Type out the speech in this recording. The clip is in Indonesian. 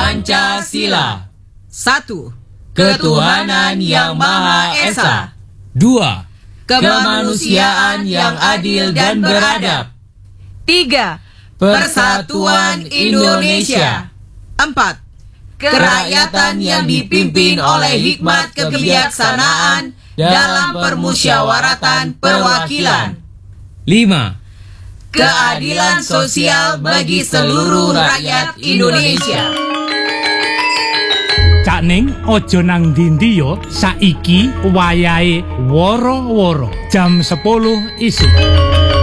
Pancasila. 1. Ketuhanan yang Maha Esa. 2. Kemanusiaan yang adil dan beradab. 3. Persatuan Indonesia. 4. Kerakyatan yang dipimpin oleh hikmat kebijaksanaan dalam permusyawaratan perwakilan. 5. Keadilan sosial bagi seluruh rakyat Indonesia. Cak Ning, ojo nang ndi yo, saiki wayahe woro-woro jam 10 isuk.